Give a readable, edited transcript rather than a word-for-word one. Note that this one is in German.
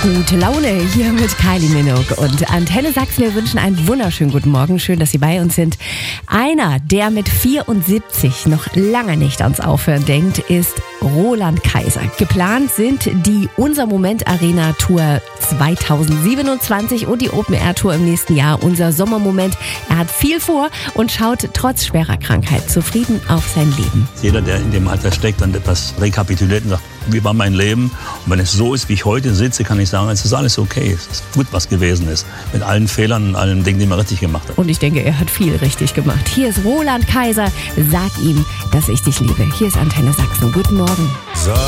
Gute Laune hier mit Kylie Minogue und Antenne Sachsen. Wir wünschen einen wunderschönen guten Morgen. Schön, dass Sie bei uns sind. Einer, der mit 74 noch lange nicht ans Aufhören denkt, ist Roland Kaiser. Geplant sind die Unser Moment Arena Tour 2027 und die Open Air Tour im nächsten Jahr. Unser Sommermoment. Er hat viel vor und schaut trotz schwerer Krankheit zufrieden auf sein Leben. Jeder, der in dem Alter steckt, dann etwas rekapituliert und sagt, wie war mein Leben? Und wenn es so ist, wie ich heute sitze, kann ich sagen, es ist alles okay. Es ist gut, was gewesen ist. Mit allen Fehlern und allen Dingen, die man richtig gemacht hat. Und ich denke, er hat viel richtig gemacht. Hier ist Roland Kaiser. Sag ihm, dass ich dich liebe. Hier ist Antenne Sachsen. Guten Morgen.